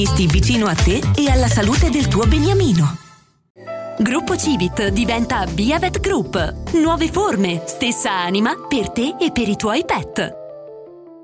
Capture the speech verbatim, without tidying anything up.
Sti vicino a te e alla salute del tuo beniamino. Gruppo Civit diventa Biavet Group. Nuove forme, stessa anima per te e per i tuoi pet.